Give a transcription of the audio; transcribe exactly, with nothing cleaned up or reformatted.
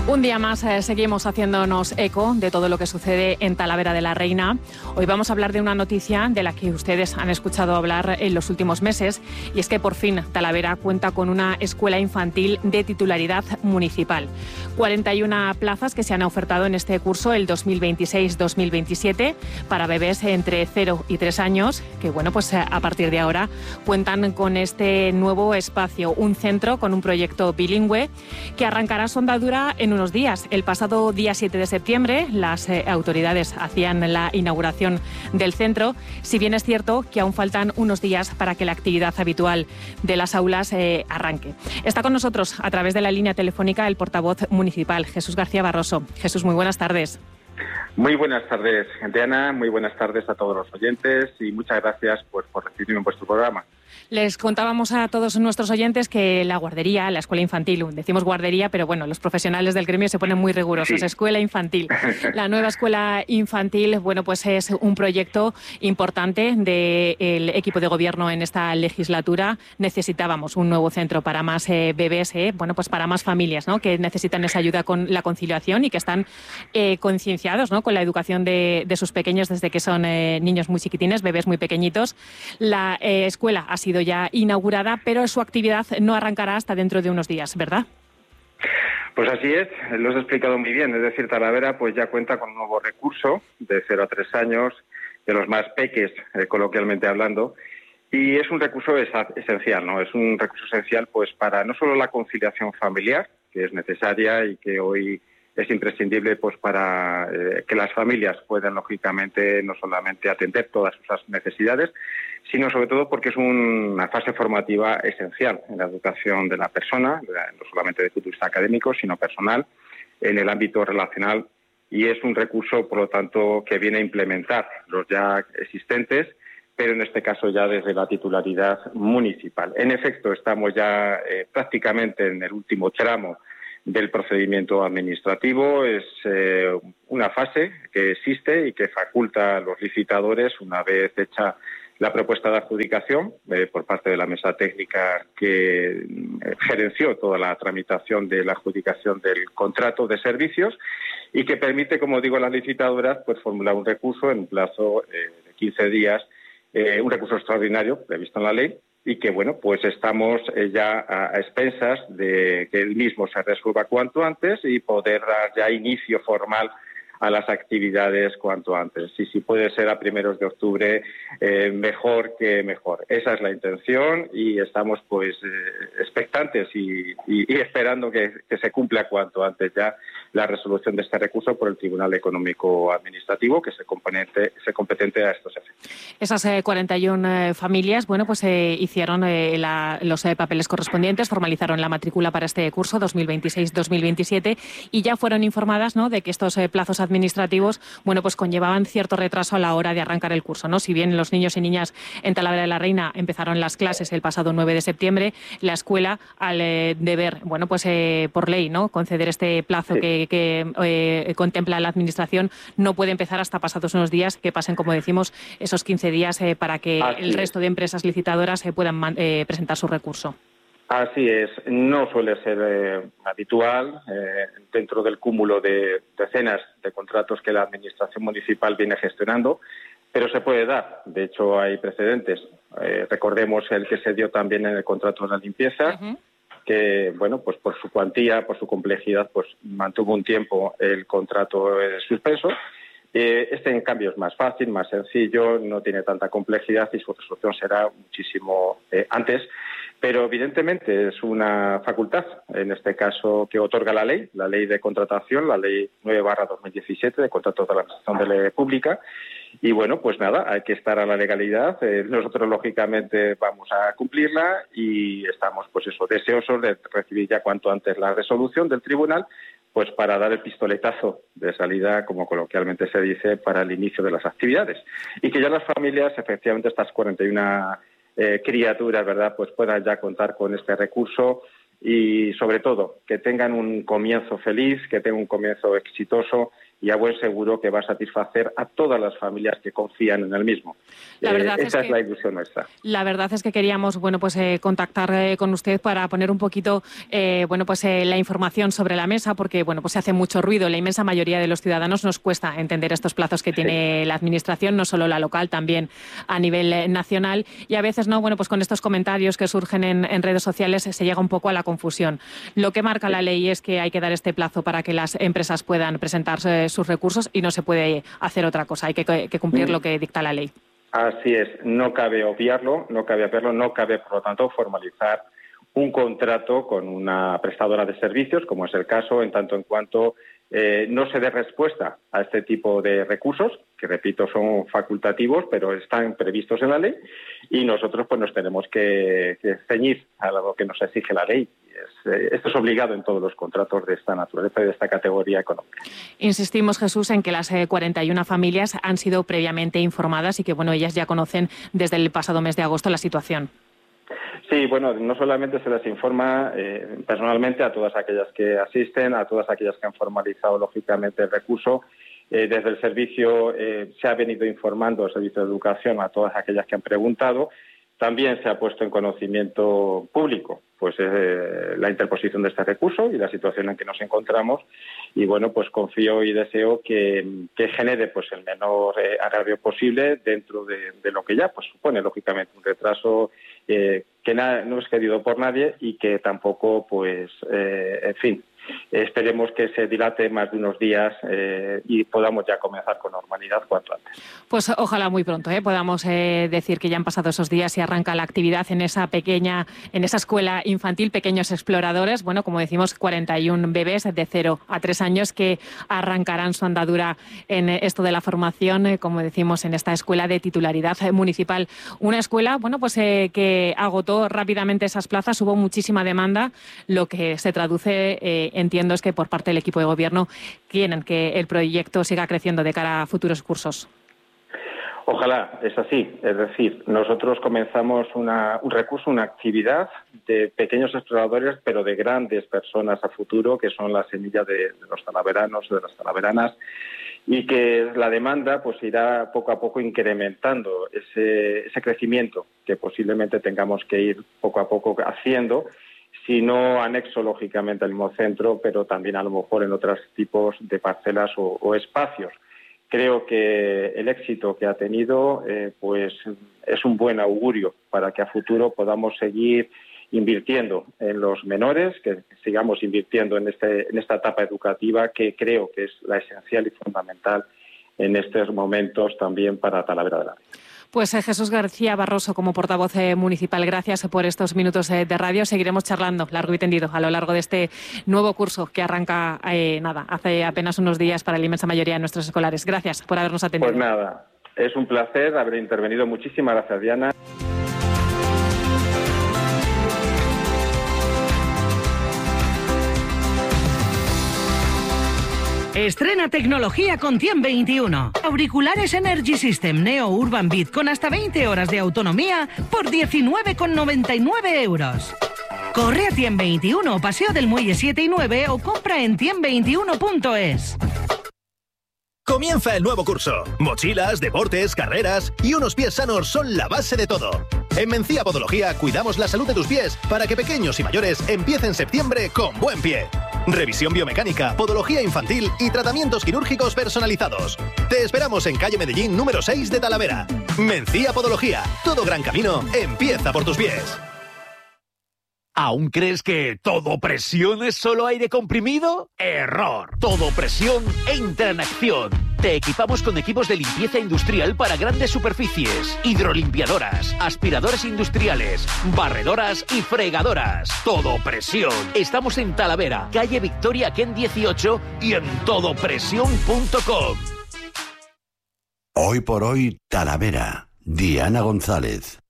Un día más eh, seguimos haciéndonos eco de todo lo que sucede en Talavera de la Reina. Hoy vamos a hablar de una noticia de la que ustedes han escuchado hablar en los últimos meses, y es que por fin Talavera cuenta con una escuela infantil de titularidad municipal. cuarenta y una plazas que se han ofertado en este curso, el dos mil veintiséis dos mil veintisiete, para bebés entre cero y tres años, que bueno, pues a partir de ahora cuentan con este nuevo espacio, un centro con un proyecto bilingüe que arrancará su andadura en unos días. El pasado día siete de septiembre las eh, autoridades hacían la inauguración del centro, si bien es cierto que aún faltan unos días para que la actividad habitual de las aulas eh, arranque. Está con nosotros a través de la línea telefónica el portavoz municipal, Jesús García Barroso. Jesús, muy buenas tardes. Muy buenas tardes, Diana. Muy buenas tardes a todos los oyentes y muchas gracias por, por recibirme en vuestro programa. Les contábamos a todos nuestros oyentes que la guardería, la escuela infantil, decimos guardería, pero bueno, los profesionales del gremio se ponen muy rigurosos, sí. Escuela infantil. La nueva escuela infantil, bueno, pues es un proyecto importante del equipo de gobierno en esta legislatura. Necesitábamos un nuevo centro para más eh, bebés, eh, bueno, pues para más familias, ¿no?, que necesitan esa ayuda con la conciliación y que están eh, concienciados, ¿no?, con la educación de, de sus pequeños desde que son eh, niños muy chiquitines, bebés muy pequeñitos. La eh, escuela ha sido ya inaugurada, pero su actividad no arrancará hasta dentro de unos días, ¿verdad? Pues así es, lo has explicado muy bien. Es decir, Talavera pues ya cuenta con un nuevo recurso de cero a tres años, de los más peques, eh, coloquialmente hablando, y es un recurso esa, esencial, ¿no? Es un recurso esencial pues para no solo la conciliación familiar, que es necesaria y que hoy es imprescindible pues para eh, que las familias puedan, lógicamente, no solamente atender todas sus necesidades, sino sobre todo porque es un, una fase formativa esencial en la educación de la persona, no solamente de punto de vista académico, sino personal, en el ámbito relacional, y es un recurso, por lo tanto, que viene a implementar los ya existentes, pero en este caso ya desde la titularidad municipal. En efecto, estamos ya eh, prácticamente en el último tramo del procedimiento administrativo. Es eh, una fase que existe y que faculta a los licitadores, una vez hecha la propuesta de adjudicación eh, por parte de la mesa técnica que eh, gerenció toda la tramitación de la adjudicación del contrato de servicios, y que permite, como digo, a las licitadoras pues formular un recurso en un plazo eh, de quince días, eh, un recurso extraordinario previsto en la ley, y que, bueno, pues estamos eh, ya a, a expensas de que el mismo se resuelva cuanto antes y poder dar ya inicio formal a las actividades cuanto antes. Y si puede ser a primeros de octubre, eh, mejor que mejor. Esa es la intención y estamos pues eh, expectantes y, y, y esperando que, que se cumpla cuanto antes ya la resolución de este recurso por el Tribunal Económico Administrativo, que es el competente, es el competente a estos efectos. Esas eh, cuarenta y una eh, familias, bueno, pues eh, hicieron eh, la, los eh, papeles correspondientes, formalizaron la matrícula para este curso dos mil veintiséis dos mil veintisiete y ya fueron informadas, ¿no?, de que estos eh, plazos administrativos, bueno, pues conllevaban cierto retraso a la hora de arrancar el curso, ¿no? Si bien los niños y niñas en Talavera de la Reina empezaron las clases el pasado nueve de septiembre, la escuela, al eh, deber, bueno, pues eh, por ley, ¿no?, conceder este plazo sí. que, que eh, contempla la Administración, no puede empezar hasta pasados unos días, que pasen, como decimos, esos quince días eh, para que Así el resto es. de empresas licitadoras eh, puedan eh, presentar su recurso. Así es, no suele ser eh, habitual eh, dentro del cúmulo de decenas de contratos que la Administración municipal viene gestionando, pero se puede dar. De hecho, hay precedentes. Eh, recordemos el que se dio también en el contrato de la limpieza, uh-huh. que, bueno, pues por su cuantía, por su complejidad, pues mantuvo un tiempo el contrato eh, suspenso. Eh, este, en cambio, es más fácil, más sencillo, no tiene tanta complejidad y su resolución será muchísimo eh, antes. Pero, evidentemente, es una facultad, en este caso, que otorga la ley, la ley de contratación, la ley nueve barra dos mil diecisiete de contratos de la Administración de la Pública. Y, bueno, pues nada, hay que estar a la legalidad. Eh, nosotros, lógicamente, vamos a cumplirla y estamos, pues eso, deseosos de recibir ya cuanto antes la resolución del tribunal, pues para dar el pistoletazo de salida, como coloquialmente se dice, para el inicio de las actividades. Y que ya las familias, efectivamente, estas cuarenta y una eh, criaturas, ¿verdad?, pues puedan ya contar con este recurso y, sobre todo, que tengan un comienzo feliz, que tengan un comienzo exitoso y a buen seguro que va a satisfacer a todas las familias que confían en el mismo. La verdad eh, es esa que, es la ilusión nuestra. La verdad es que queríamos, bueno, pues eh, contactar eh, con usted para poner un poquito, eh, bueno, pues eh, la información sobre la mesa, porque, bueno, pues se hace mucho ruido. La inmensa mayoría de los ciudadanos nos cuesta entender estos plazos que tiene sí. la administración, no solo la local, también a nivel eh, nacional. Y a veces, no, bueno, pues con estos comentarios que surgen en, en redes sociales se llega un poco a la confusión. Lo que marca sí. la ley es que hay que dar este plazo para que las empresas puedan presentar sus recursos y no se puede hacer otra cosa. Hay que, que cumplir mm. lo que dicta la ley. Así es, no cabe obviarlo, no cabe obviarlo, no cabe, por lo tanto, formalizar un contrato con una prestadora de servicios, como es el caso, en tanto en cuanto eh, no se dé respuesta a este tipo de recursos, que, repito, son facultativos, pero están previstos en la ley, y nosotros pues nos tenemos que, que ceñir a lo que nos exige la ley. Es, eh, esto es obligado en todos los contratos de esta naturaleza y de esta categoría económica. Insistimos, Jesús, en que las eh, cuarenta y una familias han sido previamente informadas y que, bueno, ellas ya conocen desde el pasado mes de agosto la situación. Sí, bueno, no solamente se les informa eh, personalmente a todas aquellas que asisten, a todas aquellas que han formalizado, lógicamente, el recurso. Eh, desde el servicio eh, se ha venido informando, el servicio de educación, a todas aquellas que han preguntado. También se ha puesto en conocimiento público pues eh, la interposición de este recurso y la situación en que nos encontramos. Y bueno, pues confío y deseo que, que genere pues el menor eh, agravio posible dentro de, de lo que ya pues supone, lógicamente, un retraso eh, que na, no es querido por nadie y que tampoco, pues, eh, en fin, esperemos que se dilate más de unos días eh, y podamos ya comenzar con normalidad cuanto antes. Pues ojalá muy pronto ¿eh? podamos eh, decir que ya han pasado esos días y arranca la actividad en esa pequeña, en esa escuela infantil, Pequeños Exploradores. Bueno, como decimos, cuarenta y un bebés de cero a tres años que arrancarán su andadura en esto de la formación, eh, como decimos, en esta escuela de titularidad municipal. Una escuela, bueno, pues eh, que agotó rápidamente esas plazas, hubo muchísima demanda, lo que se traduce eh, entiendo es que por parte del equipo de gobierno quieren que el proyecto siga creciendo de cara a futuros cursos. Ojalá, es así. Es decir, nosotros comenzamos una, un recurso, una actividad de pequeños exploradores, pero de grandes personas a futuro, que son la semilla de, de los talaveranos, de las talaveranas, y que la demanda pues irá poco a poco incrementando ese, ese crecimiento que posiblemente tengamos que ir poco a poco haciendo, si no anexo, lógicamente, al mismo centro, pero también a lo mejor en otros tipos de parcelas o, o espacios. Creo que el éxito que ha tenido eh, pues es un buen augurio para que a futuro podamos seguir invirtiendo en los menores, que sigamos invirtiendo en, este, en esta etapa educativa que creo que es la esencial y fundamental en estos momentos también para Talavera de la Reina. Pues eh, Jesús García Barroso, como portavoz eh, municipal, gracias por estos minutos eh, de radio. Seguiremos charlando largo y tendido a lo largo de este nuevo curso que arranca eh, nada, hace apenas unos días para la inmensa mayoría de nuestros escolares. Gracias por habernos atendido. Pues nada, es un placer haber intervenido. Muchísimas gracias, Diana. Estrena tecnología con Tiem veintiuno. Auriculares Energy System Neo Urban Beat con hasta veinte horas de autonomía por diecinueve con noventa y nueve euros. Corre a Tiem veintiuno, Paseo del Muelle siete y nueve o compra en tiem veintiuno punto es. Comienza el nuevo curso. Mochilas, deportes, carreras y unos pies sanos son la base de todo. En Mencía Podología cuidamos la salud de tus pies para que pequeños y mayores empiecen septiembre con buen pie. Revisión biomecánica, podología infantil y tratamientos quirúrgicos personalizados. Te esperamos en calle Medellín número seis de Talavera. Mencía Podología. Todo gran camino empieza por tus pies. ¿Aún crees que Todo Presión es solo aire comprimido? ¡Error! Todo Presión entra en acción. Te equipamos con equipos de limpieza industrial para grandes superficies, hidrolimpiadoras, aspiradores industriales, barredoras y fregadoras. Todo Presión. Estamos en Talavera, calle Victoria Ken dieciocho y en todo presión punto com. Hoy por hoy, Talavera. Diana González.